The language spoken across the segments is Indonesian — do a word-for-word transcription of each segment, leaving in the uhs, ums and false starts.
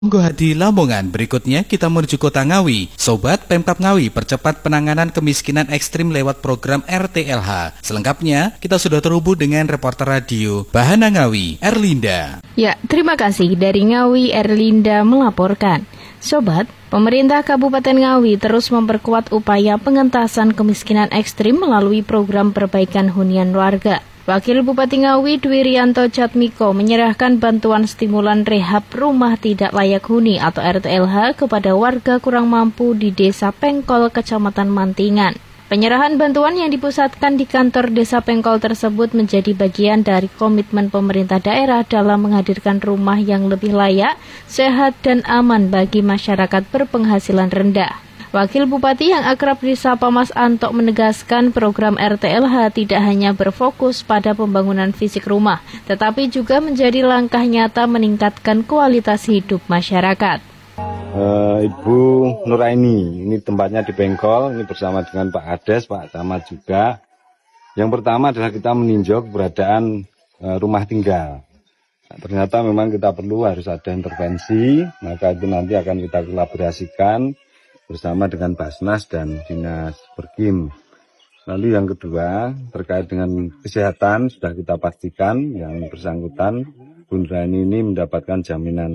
Hadi Lamongan, berikutnya kita menuju Kota Ngawi. Sobat, Pemkab Ngawi percepat penanganan kemiskinan ekstrim lewat program R T L H. Selengkapnya, kita sudah terhubung dengan reporter radio Bahana Ngawi, Erlinda. Ya, terima kasih. Dari Ngawi, Erlinda melaporkan. Sobat, pemerintah Kabupaten Ngawi terus memperkuat upaya pengentasan kemiskinan ekstrim melalui program perbaikan hunian warga. Wakil Bupati Ngawi Dwi Rianto Jatmiko menyerahkan bantuan stimulan rehab rumah tidak layak huni atau R T L H kepada warga kurang mampu di Desa Pengkol, Kecamatan Mantingan. Penyerahan bantuan yang dipusatkan di kantor Desa Pengkol tersebut menjadi bagian dari komitmen pemerintah daerah dalam menghadirkan rumah yang lebih layak, sehat, dan aman bagi masyarakat berpenghasilan rendah. Wakil Bupati yang akrab disapa Mas Antok menegaskan program R T L H tidak hanya berfokus pada pembangunan fisik rumah, tetapi juga menjadi langkah nyata meningkatkan kualitas hidup masyarakat. Uh, Ibu Nuraini, ini tempatnya di Bengkol, ini bersama dengan Pak Ades, Pak Camat juga. Yang pertama adalah kita meninjau keberadaan uh, rumah tinggal. Nah, ternyata memang kita perlu harus ada intervensi, maka itu nanti akan kita kolaborasikan bersama dengan Basnas dan Dinas Perkim. Lalu yang kedua, terkait dengan kesehatan, sudah kita pastikan yang bersangkutan, Bu Nuraini ini mendapatkan jaminan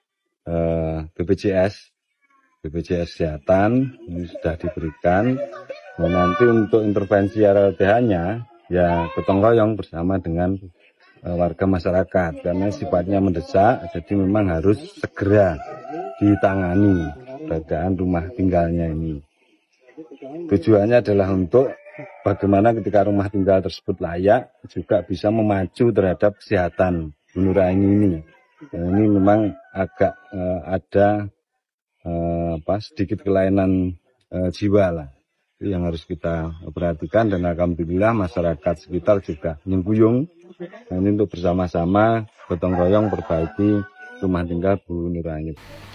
eh, B P J S, B P J S Kesehatan, ini sudah diberikan. Nah, nanti untuk intervensi R L T H-nya, ya gotong royong bersama dengan eh, warga masyarakat, karena sifatnya mendesak, jadi memang harus segera ditangani keberadaan rumah tinggalnya ini. Tujuannya adalah untuk bagaimana ketika rumah tinggal tersebut layak juga bisa memacu terhadap kesehatan Bu Nuraini ini. Nah, ini memang agak uh, ada uh, apa, sedikit kelainan uh, jiwa lah. Itu yang harus kita perhatikan, dan alhamdulillah masyarakat sekitar juga nyengkuyung. Nah, ini untuk bersama-sama gotong royong perbaiki rumah tinggal Bu Nuraini.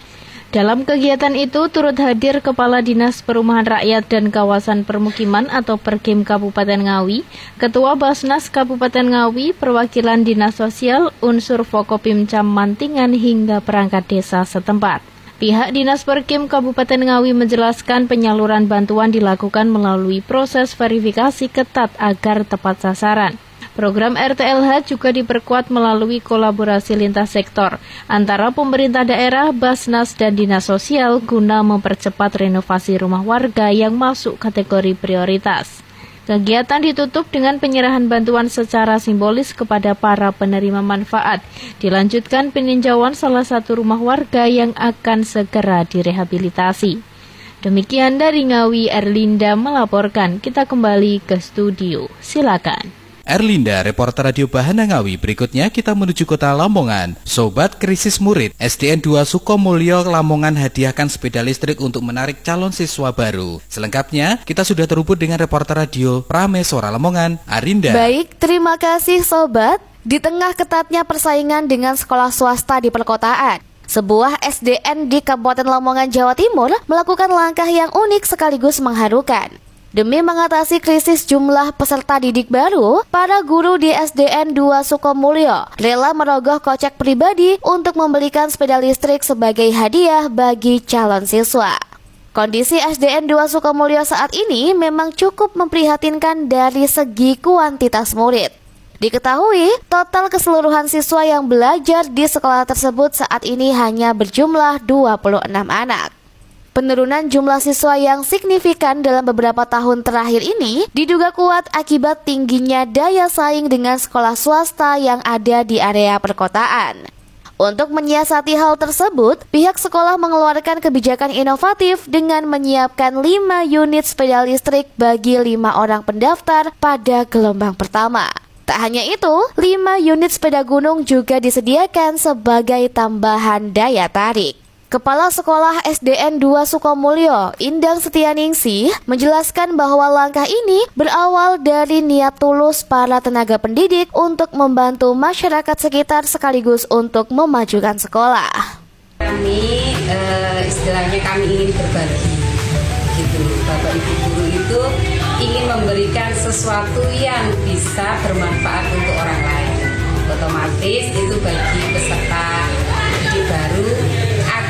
Dalam kegiatan itu turut hadir Kepala Dinas Perumahan Rakyat dan Kawasan Permukiman atau Perkim Kabupaten Ngawi, Ketua Basnas Kabupaten Ngawi, perwakilan Dinas Sosial, unsur Fokopimcam Mantingan hingga perangkat desa setempat. Pihak Dinas Perkim Kabupaten Ngawi menjelaskan penyaluran bantuan dilakukan melalui proses verifikasi ketat agar tepat sasaran. Program R T L H juga diperkuat melalui kolaborasi lintas sektor antara pemerintah daerah, Basnas, dan Dinas Sosial guna mempercepat renovasi rumah warga yang masuk kategori prioritas. Kegiatan ditutup dengan penyerahan bantuan secara simbolis kepada para penerima manfaat. Dilanjutkan peninjauan salah satu rumah warga yang akan segera direhabilitasi. Demikian dari Ngawi, Erlinda melaporkan. Kita kembali ke studio. Silakan. Erlinda, reporter radio Bahana Ngawi. Berikutnya kita menuju Kota Lamongan. Sobat, krisis murid, S D N dua Sukomulyo Lamongan hadiahkan sepeda listrik untuk menarik calon siswa baru. Selengkapnya kita sudah terhubung dengan reporter radio Prameswara Lamongan, Arinda. Baik, terima kasih Sobat. Di tengah ketatnya persaingan dengan sekolah swasta di perkotaan, sebuah S D N di Kabupaten Lamongan, Jawa Timur melakukan langkah yang unik sekaligus mengharukan. Demi mengatasi krisis jumlah peserta didik baru, para guru di S D N dua Sukomulyo rela merogoh kocek pribadi untuk membelikan sepeda listrik sebagai hadiah bagi calon siswa. Kondisi S D N dua Sukomulyo saat ini memang cukup memprihatinkan dari segi kuantitas murid. Diketahui, total keseluruhan siswa yang belajar di sekolah tersebut saat ini hanya berjumlah dua puluh enam anak. Penurunan jumlah siswa yang signifikan dalam beberapa tahun terakhir ini diduga kuat akibat tingginya daya saing dengan sekolah swasta yang ada di area perkotaan. Untuk menyiasati hal tersebut, pihak sekolah mengeluarkan kebijakan inovatif dengan menyiapkan lima unit sepeda listrik bagi lima orang pendaftar pada gelombang pertama. Tak hanya itu, lima unit sepeda gunung juga disediakan sebagai tambahan daya tarik. Kepala Sekolah S D N dua Sukomulyo, Indang Setianingsih, menjelaskan bahwa langkah ini berawal dari niat tulus para tenaga pendidik untuk membantu masyarakat sekitar sekaligus untuk memajukan sekolah. Kami uh, istilahnya kami ingin berbagi, gitu. Bapak Ibu guru itu ingin memberikan sesuatu yang bisa bermanfaat untuk orang lain. Otomatis itu bagi peserta